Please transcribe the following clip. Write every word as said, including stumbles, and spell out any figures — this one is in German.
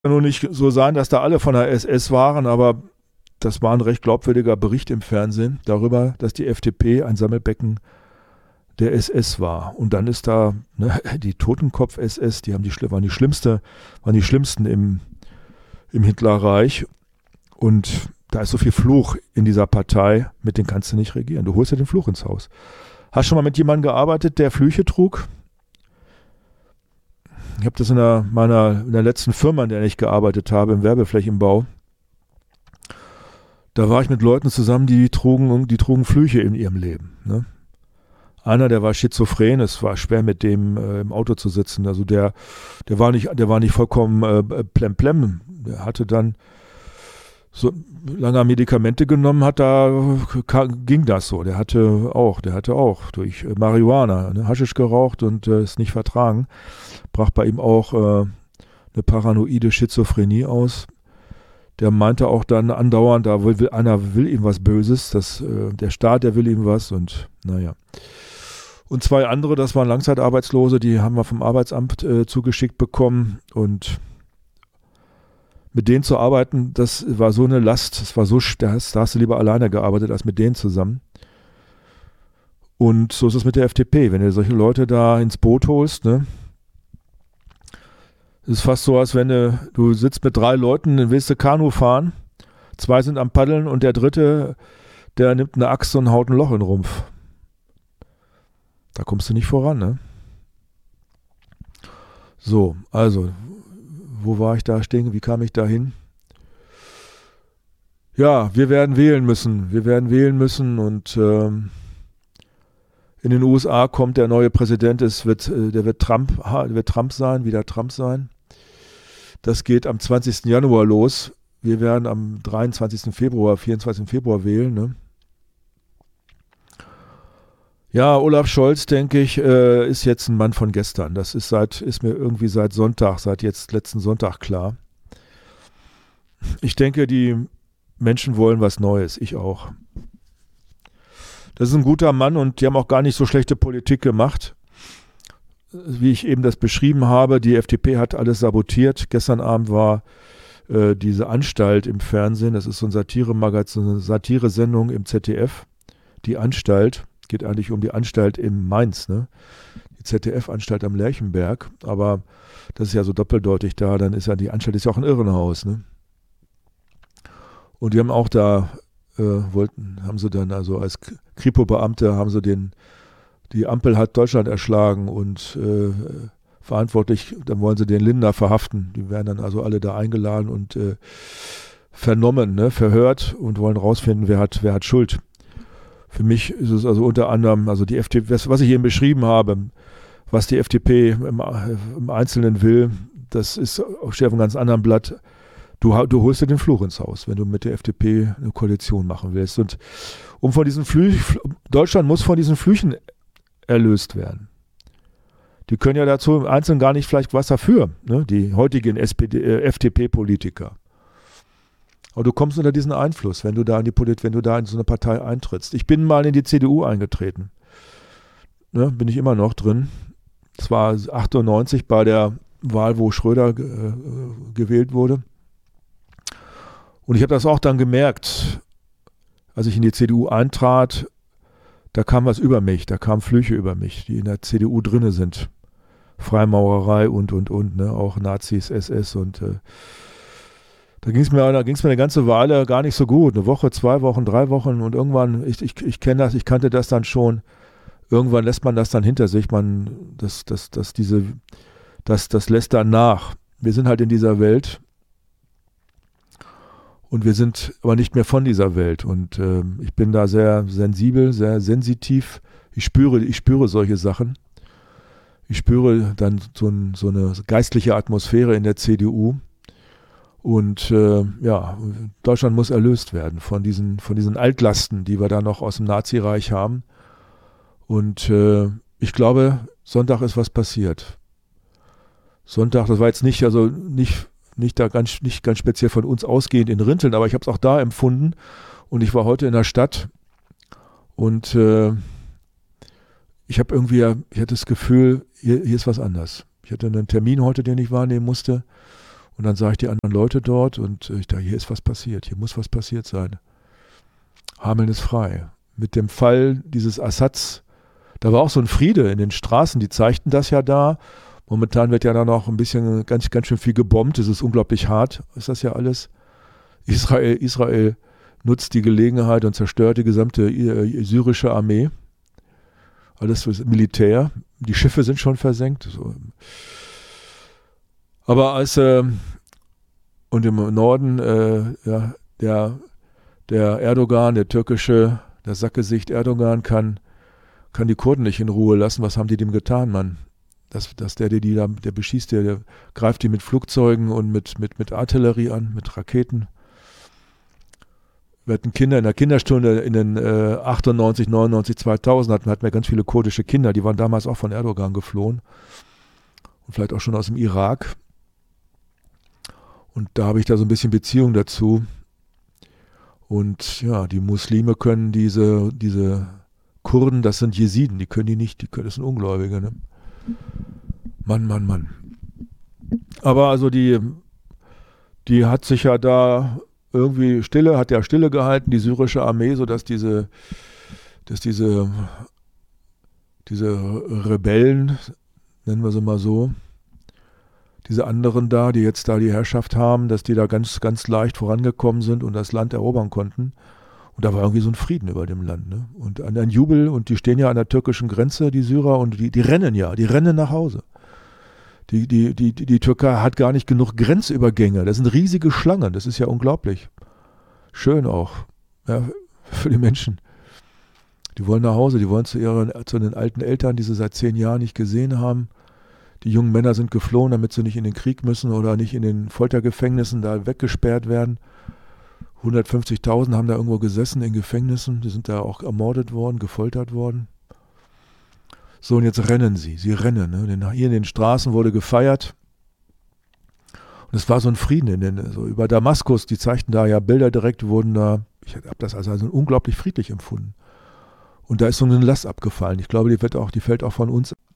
Kann nur nicht so sein, dass da alle von der S S waren, aber das war ein recht glaubwürdiger Bericht im Fernsehen darüber, dass die F D P ein Sammelbecken der S S war. Und dann ist da ne, die Totenkopf-S S, die haben die, waren die schlimmste, waren die schlimmsten im, im Hitlerreich. Und da ist so viel Fluch in dieser Partei, mit denen kannst du nicht regieren. Du holst ja den Fluch ins Haus. Hast du schon mal mit jemandem gearbeitet, der Flüche trug? Ich habe das in der, meiner, in der letzten Firma, in der ich gearbeitet habe, im Werbeflächenbau. Da war ich mit Leuten zusammen, die trugen, die trugen Flüche in ihrem Leben. Ne? Einer, der war schizophren, es war schwer mit dem äh, im Auto zu sitzen. Also der, der war nicht, der war nicht vollkommen äh, plemplem. Der hatte dann so lange Medikamente genommen hat, da ging das so. Der hatte auch, der hatte auch durch Marihuana, ne, Haschisch geraucht und äh, es nicht vertragen. Brach bei ihm auch äh, eine paranoide Schizophrenie aus. Der meinte auch dann andauernd, da will, will einer will ihm was Böses, das, äh, der Staat, der will ihm was und naja. Und zwei andere, das waren Langzeitarbeitslose, die haben wir vom Arbeitsamt äh, zugeschickt bekommen und mit denen zu arbeiten, das war so eine Last, das war so, da hast, da hast du lieber alleine gearbeitet als mit denen zusammen. Und so ist es mit der F D P, wenn du solche Leute da ins Boot holst, ne? Es ist fast so, als wenn du, du sitzt mit drei Leuten, dann willst du Kanu fahren, zwei sind am Paddeln und der dritte, der nimmt eine Axt und haut ein Loch in den Rumpf. Da kommst du nicht voran, ne? So, also, wo war ich da stehen? Wie kam ich da hin? Ja, wir werden wählen müssen. Wir werden wählen müssen und ähm, in den U S A kommt der neue Präsident, es wird, äh, der wird Trump, wird Trump sein, wieder Trump sein. Das geht am zwanzigsten Januar los. Wir werden am dreiundzwanzigsten Februar, vierundzwanzigsten Februar wählen, ne? Ja, Olaf Scholz, denke ich, äh, ist jetzt ein Mann von gestern. Das ist seit, ist mir irgendwie seit Sonntag, seit jetzt letzten Sonntag klar. Ich denke, die Menschen wollen was Neues. Ich auch. Das ist ein guter Mann und die haben auch gar nicht so schlechte Politik gemacht. Wie ich eben das beschrieben habe, die F D P hat alles sabotiert. Gestern Abend war äh, diese Anstalt im Fernsehen, das ist so ein Satiremagazin, eine Satiresendung im Z D F. Die Anstalt. Geht eigentlich um die Anstalt in Mainz, ne? Die Z D F-Anstalt am Lerchenberg, aber das ist ja so doppeldeutig da, dann ist ja die Anstalt ist ja auch ein Irrenhaus, ne? Und die haben auch da, äh, wollten, haben sie dann also als Kripo-Beamte haben sie den, die Ampel hat Deutschland erschlagen und äh, verantwortlich, dann wollen sie den Lindner verhaften. Die werden dann also alle da eingeladen und äh, vernommen, ne? Verhört und wollen rausfinden, wer hat, wer hat Schuld. Für mich ist es also unter anderem, also die F D P, was ich eben beschrieben habe, was die F D P im, im Einzelnen will, das ist auf einem ganz anderen Blatt. Du, du holst dir den Fluch ins Haus, wenn du mit der F D P eine Koalition machen willst. Und um von diesen Flüchen, Deutschland muss von diesen Flüchen erlöst werden. Die können ja dazu im Einzelnen gar nicht vielleicht was dafür, ne? Die heutigen S P D, äh, F D P-Politiker. Aber du kommst unter diesen Einfluss, wenn du da in die Polit- wenn du da in so eine Partei eintrittst. Ich bin mal in die C D U eingetreten. Ne, bin ich immer noch drin. Es war achtundneunzig bei der Wahl, wo Schröder äh, gewählt wurde. Und ich habe das auch dann gemerkt, als ich in die C D U eintrat, da kam was über mich, da kamen Flüche über mich, die in der C D U drinne sind. Freimaurerei und, und, und, ne? Auch Nazis, S S und äh, Da ging es mir, da ging's mir eine ganze Weile gar nicht so gut. Eine Woche, zwei Wochen, drei Wochen und irgendwann, ich, ich, ich kenne das, ich kannte das dann schon. Irgendwann lässt man das dann hinter sich. Man, das, das, das, diese, das, das lässt dann nach. Wir sind halt in dieser Welt und wir sind aber nicht mehr von dieser Welt. Und äh, ich bin da sehr sensibel, sehr sensitiv. Ich spüre, ich spüre solche Sachen. Ich spüre dann so, ein, so eine geistliche Atmosphäre in der C D U. Und äh, ja, Deutschland muss erlöst werden von diesen, von diesen Altlasten, die wir da noch aus dem Nazireich haben. Und äh, ich glaube, Sonntag ist was passiert. Sonntag, das war jetzt nicht, also nicht, nicht da ganz, nicht ganz speziell von uns ausgehend in Rinteln, aber ich habe es auch da empfunden. Und ich war heute in der Stadt und äh, ich habe irgendwie, ich hatte das Gefühl, hier, hier ist was anders. Ich hatte einen Termin heute, den ich wahrnehmen musste. Und dann sah ich die anderen Leute dort und ich dachte, hier ist was passiert, hier muss was passiert sein. Hameln ist frei. Mit dem Fall dieses Assads, da war auch so ein Friede in den Straßen, die zeigten das ja da. Momentan wird ja da noch ein bisschen, ganz, ganz schön viel gebombt, es ist unglaublich hart, ist das ja alles. Israel, Israel nutzt die Gelegenheit und zerstört die gesamte äh, syrische Armee. Alles fürs Militär. Die Schiffe sind schon versenkt. So. Aber als äh, und im Norden äh, ja, der, der Erdogan, der türkische, das Sackgesicht Erdogan kann, kann die Kurden nicht in Ruhe lassen. Was haben die dem getan, Mann? Dass, dass der, der die da, der beschießt, der, der greift die mit Flugzeugen und mit, mit, mit Artillerie an, mit Raketen. Wir hatten Kinder in der Kinderstunde in den äh, achtundneunzig, neunundneunzig, zweitausend hatten, hatten wir ganz viele kurdische Kinder, die waren damals auch von Erdogan geflohen und vielleicht auch schon aus dem Irak. Und da habe ich da so ein bisschen Beziehung dazu. Und ja, die Muslime können diese, diese Kurden, das sind Jesiden, die können die nicht, die können, das sind Ungläubige, ne? Mann, Mann, Mann. Aber also die, die hat sich ja da irgendwie Stille, hat ja Stille gehalten, die syrische Armee, sodass diese, dass diese, diese Rebellen, nennen wir sie mal so, diese anderen da, die jetzt da die Herrschaft haben, dass die da ganz, ganz leicht vorangekommen sind und das Land erobern konnten. Und da war irgendwie so ein Frieden über dem Land, ne? Und ein, ein Jubel, und die stehen ja an der türkischen Grenze, die Syrer, und die, die rennen ja, die rennen nach Hause. Die, die, die, die Türkei hat gar nicht genug Grenzübergänge. Das sind riesige Schlangen. Das ist ja unglaublich. Schön auch, ja, für die Menschen. Die wollen nach Hause, die wollen zu ihren, zu den alten Eltern, die sie seit zehn Jahren nicht gesehen haben. Die jungen Männer sind geflohen, damit sie nicht in den Krieg müssen oder nicht in den Foltergefängnissen da weggesperrt werden. hundertfünfzigtausend haben da irgendwo gesessen in Gefängnissen. Die sind da auch ermordet worden, gefoltert worden. So, und jetzt rennen sie, sie rennen. Ne? Hier in den Straßen wurde gefeiert. Und es war so ein Frieden. In den, so über Damaskus, die zeigten da ja Bilder direkt, wurden da, ich habe das also, also unglaublich friedlich empfunden. Und da ist so eine Last abgefallen. Ich glaube, die, wird auch, die fällt auch von uns